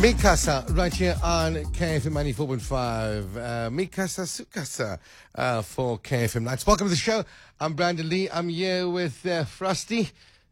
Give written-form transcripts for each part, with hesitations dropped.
Mikasa, right here on KFM 94.5. Mikasa Sukasa for KFM Nights. Welcome to the show. I'm Brandon Lee. I'm here with Frosty.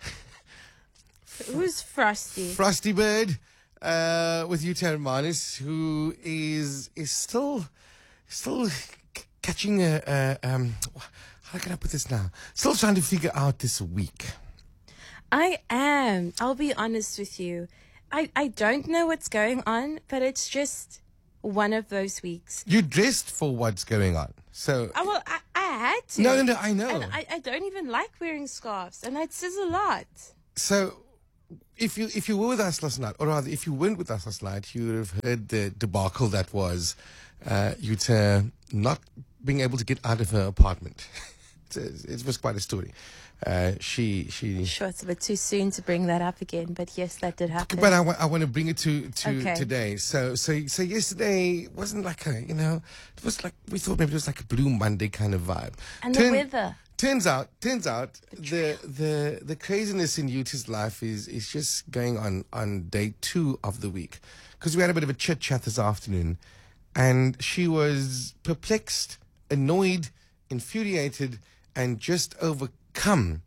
Who's Frosty? Frosty Bird with you, Manis, who is still catching how can I put this now? Still trying to figure out this week. I am. I'll be honest with you. I don't know what's going on, but it's just one of those weeks. You dressed for what's going on. So I had to. No, I know. And I don't even like wearing scarves, and that says a lot. So if you were with us last night, or rather if you weren't with us last night, you would have heard the debacle that was Yuta not being able to get out of her apartment. It was quite a story. She Sure, it's a bit too soon to bring that up again, but yes, that did happen. But I want to bring it to Okay. today. So yesterday wasn't like it was like, we thought maybe it was like a Blue Monday kind of vibe. And the weather. Turns out the craziness in Yuta's life is just going on day 2 of the week, because we had a bit of a chit chat this afternoon, and she was perplexed, annoyed, infuriated, and just overcome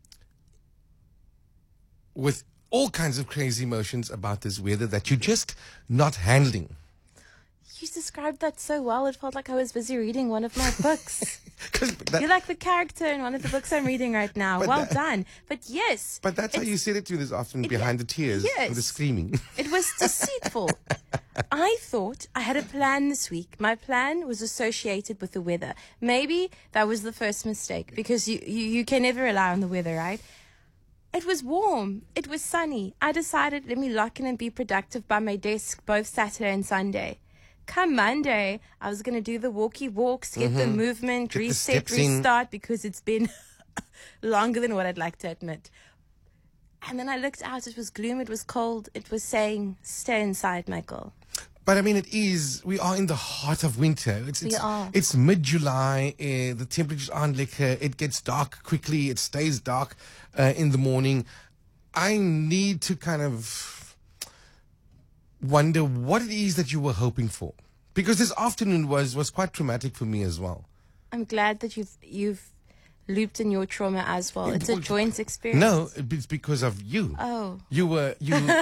with all kinds of crazy emotions about this weather that you're just not handling. You described that so well. It felt like I was busy reading one of my books. 'Cause You're like the character in one of the books I'm reading right now. Well done. But yes. But that's how you said it to me this afternoon, behind the tears yes. and the screaming. It was deceitful. I thought I had a plan this week. My plan was associated with the weather. Maybe that was the first mistake, because you can never rely on the weather, right? It was warm. It was sunny. I decided, let me lock in and be productive by my desk both Saturday and Sunday. Come Monday, I was going to do the walkie walks, get the movement, Get the reset, steps in. restart, because it's been longer than what I'd like to admit. And then I looked out, it was gloom, it was cold, it was saying, stay inside, Michael. But I mean, we are in the heart of winter. We are. It's mid-July. The temperatures aren't it gets dark quickly. It stays dark in the morning. I need to kind of wonder what it is that you were hoping for, because this afternoon was quite traumatic for me as well. I'm glad that you've looped in your trauma as well. It's a joint experience. No, it's because of you. Oh. You were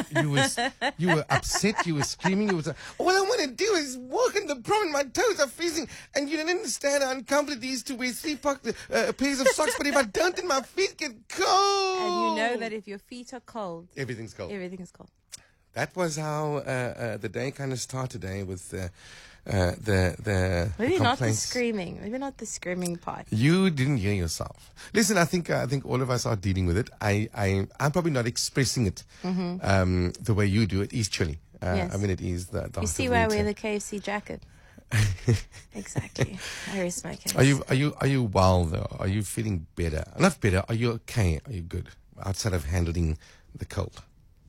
upset. You were screaming. You was all I want to do is walk in the prom and my toes are freezing. And you didn't understand how uncomfortable it is to wear 3 pairs of socks. But if I don't, then my feet get cold. And you know that if your feet are cold, everything's cold. everything is cold. That was how the day kind of started today with the Maybe not the complaints. screaming. Maybe not the screaming part. You didn't hear yourself. Listen, I think all of us are dealing with it. I'm probably not expressing it the way you do. It is chilly. Yes. I mean, it is the You see why I wear the KFC jacket? Exactly. I rest my case. Are you well though? Are you feeling better? Not better. Are you okay? Are you good outside of handling the cold?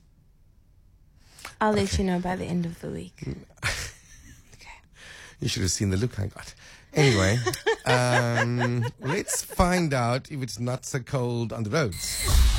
I'll let you know by the end of the week. You should have seen the look I got. Anyway, let's find out if it's not so cold on the roads.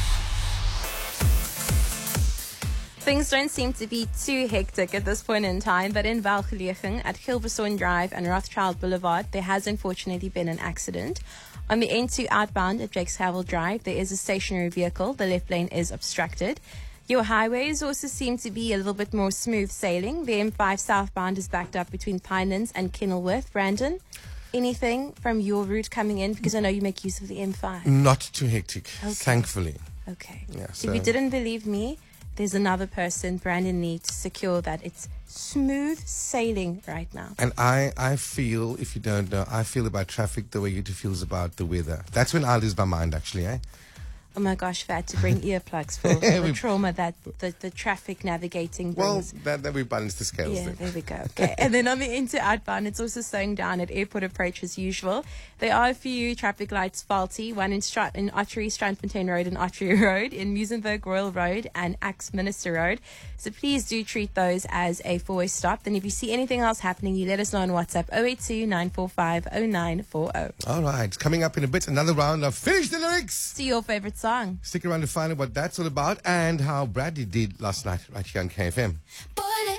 Things don't seem to be too hectic at this point in time, but in Valgelegen at Gilberson Drive and Rothschild Boulevard, there has unfortunately been an accident. On the N2 outbound at Jakes Havel Drive, there is a stationary vehicle. The left lane is obstructed. Your highways also seem to be a little bit more smooth sailing. The M5 southbound is backed up between Pinelands and Kenilworth. Brandon, anything from your route coming in? Because I know you make use of the M5. Not too hectic, thankfully. Okay. Yeah, If you didn't believe me, there's another person, Brandon Lee, to secure that it's smooth sailing right now. And I feel, if you don't know, I feel about traffic the way you two feels about the weather. That's when I lose my mind, actually, eh? Oh my gosh, if I had to bring earplugs for the trauma that the traffic navigating brings. Well, that we balance the scales. Yeah, then. there we go. Okay. And then on the Inter outbound, it's also slowing down at airport approach as usual. There are a few traffic lights faulty, one in Ottery, Strandfontein Road and Ottery Road, in Muizenberg Royal Road and Axe Minister Road. So please do treat those as a four-way stop. Then if you see anything else happening, you let us know on WhatsApp 082-945-0940. All right, coming up in a bit, another round of Finish the Lyrics. To your favorite song. Stick around to find out what that's all about and how Bradley did last night right here on KFM.